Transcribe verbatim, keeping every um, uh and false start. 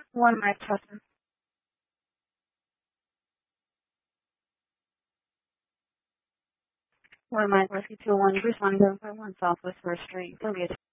One Mike Chesson. One Mike Whiskey two one, responding to one Southwest First Street, Columbia.